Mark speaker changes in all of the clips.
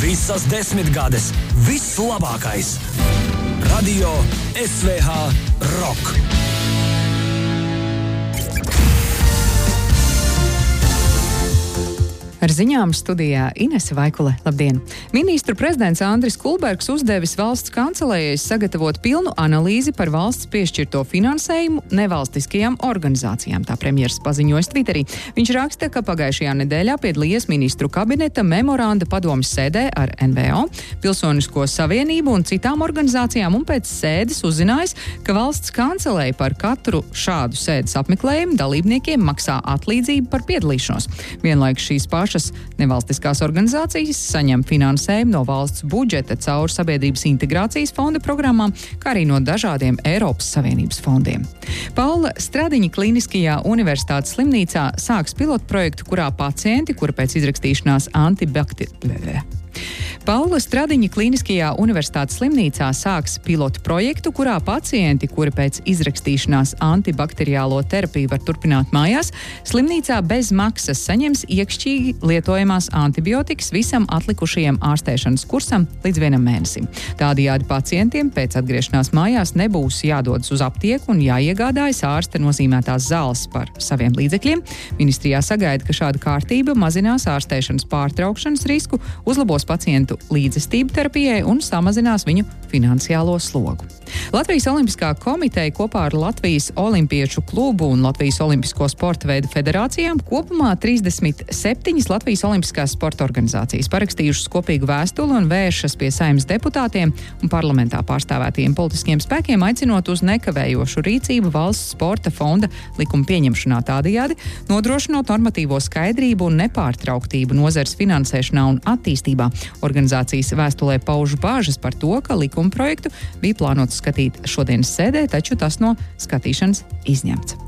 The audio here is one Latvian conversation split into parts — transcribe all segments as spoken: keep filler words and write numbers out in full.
Speaker 1: Visas desmitgades, viss labākais. Radio S V H Rock.
Speaker 2: Ar ziņām studijā Inese Vaikule. Labdien! Ministru prezidents Andris Kulbergs uzdevis valsts kancelējai sagatavot pilnu analīzi par valsts piešķirto finansējumu nevalstiskajām organizācijām, tā premjers paziņojas Twitterī. Viņš raksta, ka pagājušajā nedēļā piedalījies ministru kabineta memoranda padomes sēdē ar N V O, Pilsonisko savienību un citām organizācijām, un pēc sēdes uzzinājis, ka valsts kancelēja par katru šādu sēdes apmeklējumu dalībniekiem maksā atlīdzību par piedalīšanos. Vienlaikus šīs pašas nevalstiskās organizācijas saņem finansējumu no valsts budžeta caur Sabiedrības integrācijas fonda programmām, kā arī no dažādiem Eiropas Savienības fondiem. Paula Stradiņa Kliniskajā universitātes slimnīcā sāks pilotprojektu, kurā pacienti, kuri pēc izrakstīšanās antibakteriālā Paula Stradiņa Kliniskajā universitātes slimnīcā sāks pilotu projektu, kurā pacienti, kuri pēc izrakstīšanās antibakteriālo terapiju var turpināt mājās, slimnīcā bez maksas saņems iekšķīgi lietojamās antibiotikas visam atlikušajam ārstēšanas kursam līdz vienam mēnesim. Tādējādi pacientiem pēc atgriešanās mājās nebūs jādodas uz aptieku un jāiegādājas ārsta nozīmētās zāles par saviem līdzekļiem. Ministrijā sagaida, ka šāda kārtība mazinās ārstēšanas pārtraukšanas risku, uzlabos pacientu līdzestību terapijai un samazinās viņu finansiālo slogu. Latvijas Olimpiskā komiteja kopā ar Latvijas Olimpiešu klubu un Latvijas Olimpisko sporta veidu federācijām kopumā trīsdesmit septiņas Latvijas Olimpiskās sporta organizācijas parakstījušas kopīgu vēstuli un vēršas pie Saeimas deputātiem un parlamentā pārstāvētajiem politiskiem spēkiem, aicinot uz nekavējošu rīcību valsts sporta fonda likuma pieņemšanā, tādējādi nodrošinot normatīvo skaidrību un nepārtrauktību nozares finansēšanā un attīstībā. Organizācijas vēstulē pauž bāžas par to, ka likuma projektu bija plānots skatīt šodienas sēdē, taču tas no skatīšanas izņemts.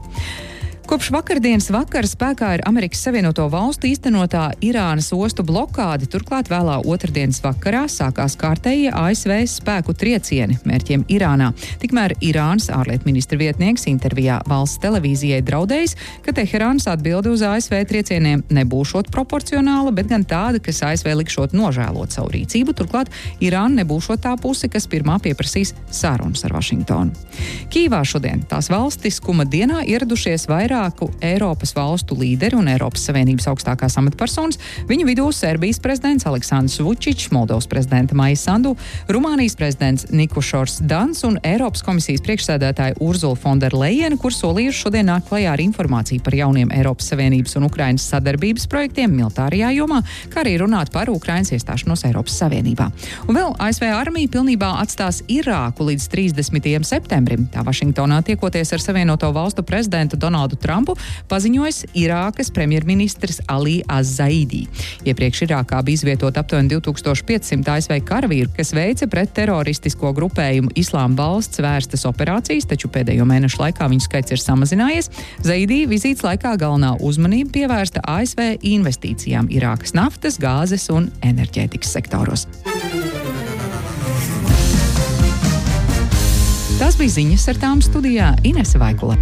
Speaker 2: Kopš vakardienas vakara spēkā ir Amerikas Savienoto Valstu īstenotā Irānas ostu blokāde, turklāt vēlā otrdienas vakarā sākās kārtējie A S V spēku triecieni mērķiem Irānā. Tikmēr Irānas ārlietu ministra vietnieks intervijā valsts televīzijai draudējis, ka Teherānas atbilde uz A S V triecieniem nebūšot proporcionāla, bet gan tāda, kas A S V likšot nožēlot savu rīcību, turklāt Irāna nebūšot tā puse, kas pirmā pieprasīs sarunas ar Vašingtonu. Kīvā šodien tās valstiskuma dienā ieradušies vairāk Eiropas valstu līderi un Eiropas Savienības augstākās amatpersonas, viņu vidū Serbijas prezidents Aleksandrs Vučičs, Moldovas prezidenta Maija Sandu, Rumānijas prezidents Nikušors Dans un Eiropas komisijas priekšsēdētāja Urzula von der Leyena, kur solījuši šodien nāk klajā ar informāciju par jauniem Eiropas Savienības un Ukrainas sadarbības projektiem militārajā jomā, kā arī runāt par Ukrainas iestāšanos Eiropas Savienībā. Un vēl A S V armija pilnībā atstās Irāku līdz trīsdesmitajam septembrim. Tā Vašingtonā tiekoties ar Savienoto Valstu prezidentu Donaldu Trumpu paziņojis Irākas premjerministrs Ali Az-Zaidi. Iepriekš Irākā bija izvietot aptuveni divi tūkstoši piecsimt A S V karavīru, kas veica pret teroristisko grupējumu Islāma valsts vērstas operācijas, taču pēdējo mēnešu laikā viņu skaits ir samazinājies. Zaidi vizītes laikā galvenā uzmanība pievērsta A S V investīcijām Irākas naftas, gāzes un enerģētikas sektoros. Tās bija ziņas, ar tām studijā Inese Vaikule.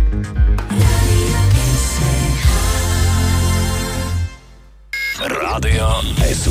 Speaker 1: Radio S